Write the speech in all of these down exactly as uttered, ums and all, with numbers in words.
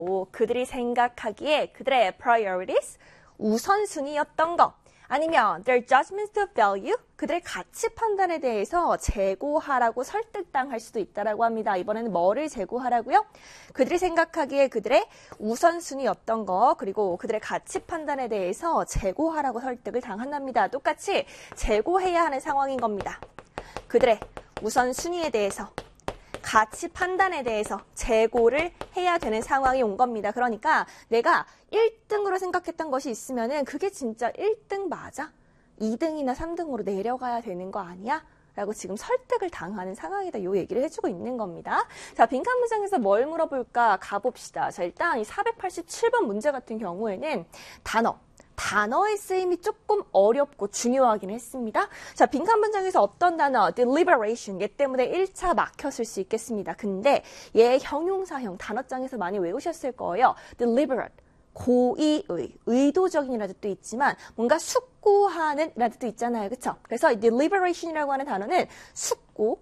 그들이 생각하기에 그들의 priorities, 우선순위였던 거. 아니면 their judgments of value, 그들의 가치 판단에 대해서 재고하라고 설득당할 수도 있다라고 합니다. 이번에는 뭐를 재고하라고요? 그들이 생각하기에 그들의 우선순위였던 거, 그리고 그들의 가치 판단에 대해서 재고하라고 설득을 당한답니다. 똑같이 재고해야 하는 상황인 겁니다. 그들의 우선순위에 대해서, 가치 판단에 대해서 재고를 해야 되는 상황이 온 겁니다. 그러니까 내가 일 등으로 생각했던 것이 있으면은 그게 진짜 일 등 맞아? 이 등이나 삼 등으로 내려가야 되는 거 아니야? 라고 지금 설득을 당하는 상황이다. 이 얘기를 해주고 있는 겁니다. 자, 빈칸 문장에서 뭘 물어볼까? 가봅시다. 자, 일단 이 사백팔십칠 번 문제 같은 경우에는 단어. 단어의 쓰임이 조금 어렵고 중요하긴 했습니다. 자, 빈칸 문장에서 어떤 단어? deliberation. 얘 때문에 일 차 막혔을 수 있겠습니다. 근데 얘 형용사형 단어장에서 많이 외우셨을 거예요. deliberate. 고의의, 의도적인이라는 뜻도 있지만 뭔가 숙고하는 이라는 뜻도 있잖아요. 그쵸? 그래서 deliberation이라고 하는 단어는 숙고,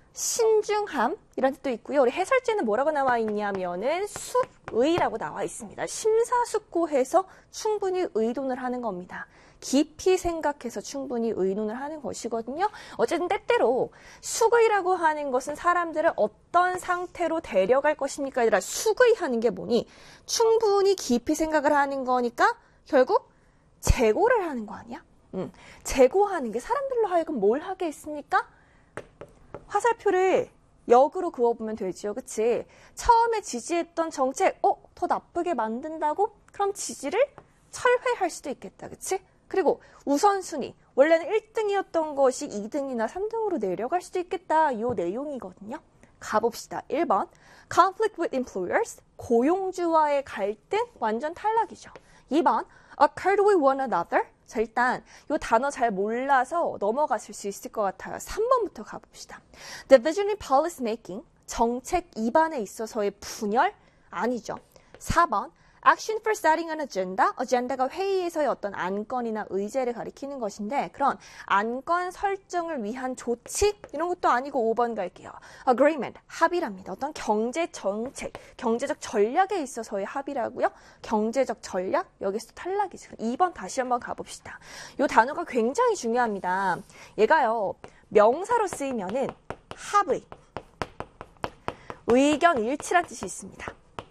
신중함 이런 뜻도 있고요. 우리 해설지에는 뭐라고 나와 있냐면은 숙의라고 나와 있습니다. 심사숙고해서 충분히 의논을 하는 겁니다. 깊이 생각해서 충분히 의논을 하는 것이거든요. 어쨌든 때때로 숙의라고 하는 것은 사람들을 어떤 상태로 데려갈 것입니까? 아니라 숙의하는 게 뭐니? 충분히 깊이 생각을 하는 거니까 결국 재고를 하는 거 아니야? 음, 재고하는 게 사람들로 하여금 뭘 하게 했습니까? 화살표를 역으로 그어보면 되지요. 그치? 처음에 지지했던 정책, 어? 더 나쁘게 만든다고? 그럼 지지를 철회할 수도 있겠다. 그치? 그리고 우선순위. 원래는 일 등이었던 것이 이 등이나 삼 등으로 내려갈 수도 있겠다. 이 내용이거든요. 가봅시다. 일 번. conflict with employers. 고용주와의 갈등. 완전 탈락이죠. 이 번. occurred with one another. 자, 일단 이 단어 잘 몰라서 넘어가실 수 있을 것 같아요. 삼 번부터 가봅시다. division in policy making. 정책 입안에 있어서의 분열? 아니죠. 사 번. action for setting an agenda. agenda가 회의에서의 어떤 안건이나 의제를 가리키는 것인데 그런 안건 설정을 위한 조치? 이런 것도 아니고 오 번 갈게요. agreement. 합의랍니다. 어떤 경제 정책, 경제적 전략에 있어서의 합의라고요. 경제적 전략? 여기서 탈락이죠. 이 번 다시 한번 가봅시다. 이 단어가 굉장히 중요합니다. 얘가요. 명사로 쓰이면은 합의, 의견 일치란 뜻이 있습니다.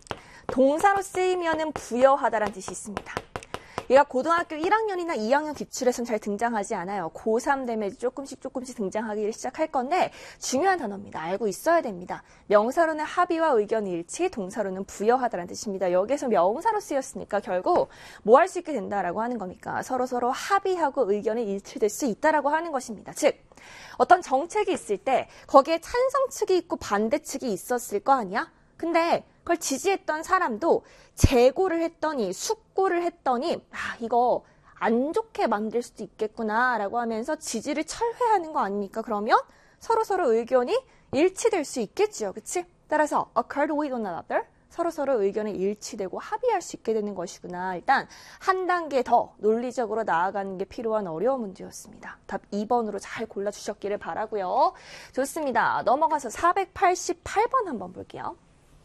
동사로 쓰이면은 부여하다라는 뜻이 있습니다. 얘가 고등학교 일 학년이나 이 학년 기출에서는 잘 등장하지 않아요. 고삼 되면 조금씩 조금씩 등장하기 시작할 건데 중요한 단어입니다. 알고 있어야 됩니다. 명사로는 합의와 의견 일치, 동사로는 부여하다라는 뜻입니다. 여기에서 명사로 쓰였으니까 결국 뭐 할 수 있게 된다라고 하는 겁니까? 서로서로 합의하고 의견이 일치될 수 있다라고 하는 것입니다. 즉 어떤 정책이 있을 때 거기에 찬성 측이 있고 반대 측이 있었을 거 아니야? 근데 그걸 지지했던 사람도 재고를 했더니 숙고를 했더니 아 이거 안 좋게 만들 수도 있겠구나 라고 하면서 지지를 철회하는 거 아닙니까? 그러면 서로서로 의견이 일치될 수 있겠죠. 그치? 따라서 occurred with one another. 서로서로 의견이 일치되고 합의할 수 있게 되는 것이구나. 일단 한 단계 더 논리적으로 나아가는 게 필요한 어려운 문제였습니다. 답 이 번으로 잘 골라주셨기를 바라고요. 좋습니다. 넘어가서 사백팔십팔 번 한번 볼게요.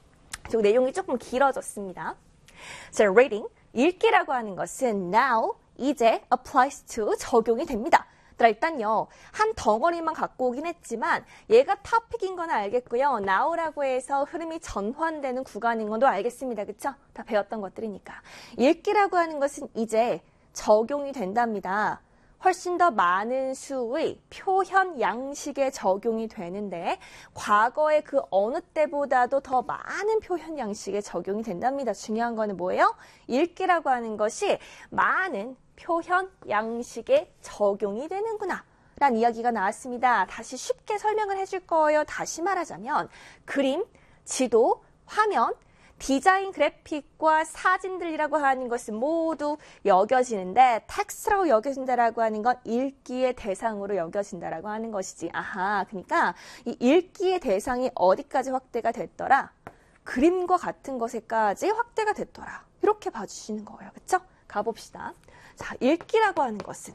저 내용이 조금 길어졌습니다. 자, reading, 읽기라고 하는 것은 now, 이제, applies to, 적용이 됩니다. 일단요, 한 덩어리만 갖고 오긴 했지만 얘가 to픽인 건 알겠고요. now라고 해서 흐름이 전환되는 구간인 건도 알겠습니다. 그쵸? 다 배웠던 것들이니까. 읽기라고 하는 것은 이제 적용이 된답니다. 훨씬 더 많은 수의 표현 양식에 적용이 되는데 과거의 그 어느 때보다도 더 많은 표현 양식에 적용이 된답니다. 중요한 거는 뭐예요? 읽기라고 하는 것이 많은 표현 양식에 적용이 되는구나 라는 이야기가 나왔습니다. 다시 쉽게 설명을 해줄 거예요. 다시 말하자면 그림, 지도, 화면, 디자인 그래픽과 사진들이라고 하는 것은 모두 여겨지는데 텍스트라고 여겨진다라고 하는 건 읽기의 대상으로 여겨진다라고 하는 것이지. 아하, 그러니까 이 읽기의 대상이 어디까지 확대가 됐더라? 그림과 같은 것에까지 확대가 됐더라. 이렇게 봐주시는 거예요. 그쵸? 가봅시다. 자, 읽기라고 하는 것은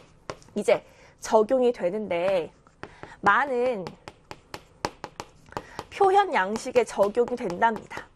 이제 적용이 되는데 많은 표현 양식에 적용이 된답니다.